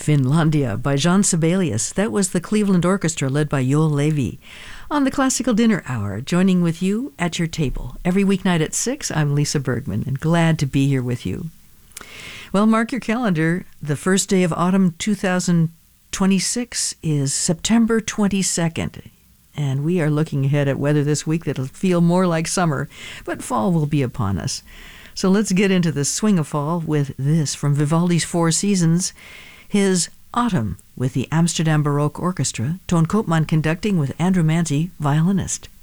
Finlandia by Jean Sibelius. That was the Cleveland Orchestra led by Joel Levy. On the Classical Dinner Hour, joining with you at your table. Every weeknight at 6, I'm Lisa Bergman, and glad to be here with you. Well, mark your calendar. The first day of autumn 2026 is September 22nd. And we are looking ahead at weather this week that'll feel more like summer, but fall will be upon us. So let's get into the swing of fall with this from Vivaldi's Four Seasons, his Autumn with the Amsterdam Baroque Orchestra, Toon Koopman conducting with Andrew Manzi, violinist.